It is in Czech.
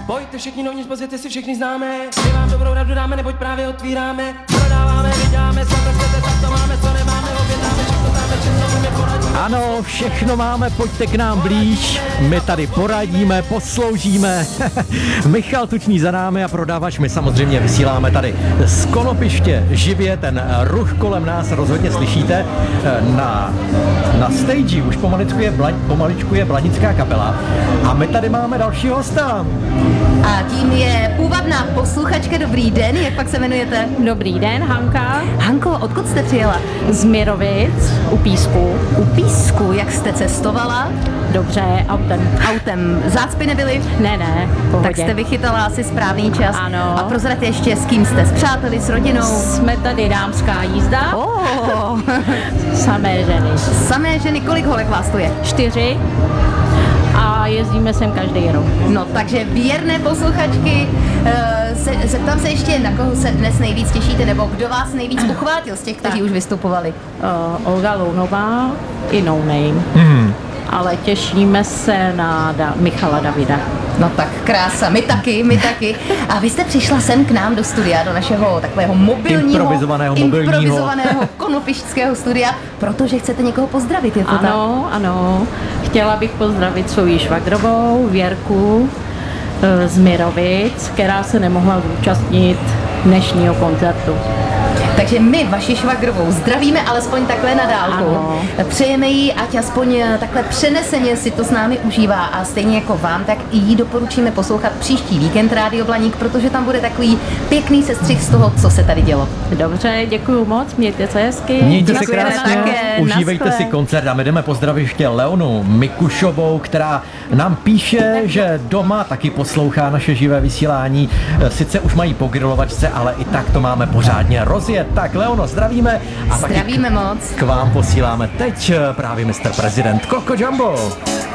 Pojďte všichni novní, pozvěte si všechny známe. My vám dobrou radu dáme, neboť právě otvíráme. Prodáváme, vyděláme, co to chcete, tak to máme, co nemáme, objednáme, všechno dáme, všechno víme, poradíme. Ano, všechno máme, pojďte k nám blíž. My tady poradíme, posloužíme. Michal Tučný za námi a prodavač, my samozřejmě vysíláme tady z Konopiště živě, ten ruch kolem nás rozhodně slyšíte. Na stage už pomaličku je blanická kapela a my tady máme dalšího hosta. A tím je půvabná posluchačka. Dobrý den, jak pak se jmenujete? Dobrý den, Hanka. Hanko, odkud jste přijela? Z Mirovic, u Písku. U Písku, jak jste cestovala? Dobře, autem. Autem. Zácpy nebyly? Ne, pohodě. Tak jste vychytala asi správný čas. Ano. A prozraďte ještě, s kým jste? S přáteli, s rodinou? Jsme tady dámská jízda. Oh. Samé ženy. Samé ženy, kolik holek vás tu je? 4. A jezdíme sem každý rok. No, takže věrné posluchačky, zeptám se ještě, na koho se dnes nejvíc těšíte, nebo kdo vás nejvíc uchvátil z těch, kteří už vystupovali? Olga Lounová i No Name. Ale těšíme se na Michala Davida. No tak krása, my taky. A vy jste přišla sem k nám do studia, do našeho takového improvizovaného konopišťského studia, protože chcete někoho pozdravit, je to tak? Ano. Chtěla bych pozdravit svou švagrovou Věrku z Mirovic, která se nemohla zúčastnit dnešního koncertu. Takže my vaši švagrovou zdravíme alespoň takhle na dálku. Ano. Přejeme jí, ať aspoň takhle přeneseně si to s námi užívá a stejně jako vám, tak i jí doporučíme poslouchat příští víkend Rádio Blaník, protože tam bude takový pěkný sestřih z toho, co se tady dělo. Dobře, děkuju moc, mějte se hezky. Mějte se krásně, také, užívejte si koncert a my jdeme pozdravit ještě Leonu Mikušovou, která nám píše, že doma taky poslouchá naše živé vysílání. Sice už mají po grilovačce, ale i tak to máme pořádně rozjet. Tak Leono, zdravíme. A zdravíme moc. K vám posíláme teď právě Mr. Prezident Coco Jumbo.